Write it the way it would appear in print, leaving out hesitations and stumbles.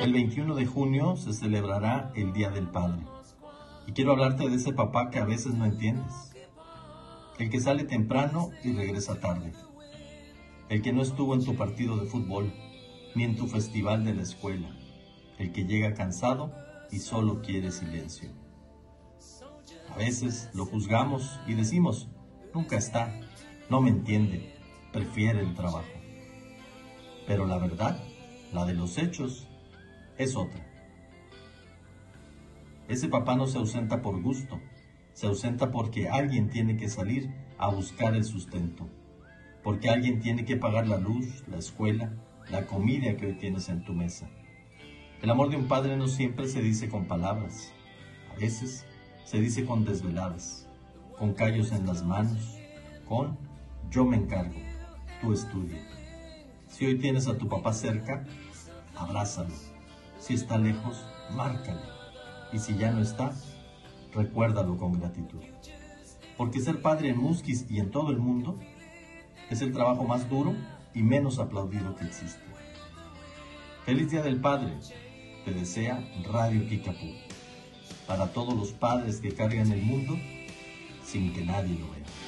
El 21 de junio se celebrará el Día del Padre. Y quiero hablarte de ese papá que a veces no entiendes. El que sale temprano y regresa tarde. El que no estuvo en tu partido de fútbol, ni en tu festival de la escuela. El que llega cansado y solo quiere silencio. A veces lo juzgamos y decimos, nunca está, no me entiende, prefiere el trabajo. Pero la verdad, la de los hechos, es otra. Ese papá no se ausenta por gusto, se ausenta porque alguien tiene que salir a buscar el sustento, porque alguien tiene que pagar la luz, la escuela, la comida que hoy tienes en tu mesa. El amor de un padre no siempre se dice con palabras, a veces se dice con desveladas, con callos en las manos, con yo me encargo, tú estudia. Si hoy tienes a tu papá cerca, abrázalo. Si está lejos, márcale. Y si ya no está, recuérdalo con gratitud. Porque ser padre en Musquis y en todo el mundo es el trabajo más duro y menos aplaudido que existe. Feliz Día del Padre, te desea Radio Kickapoo. Para todos los padres que cargan el mundo sin que nadie lo vea.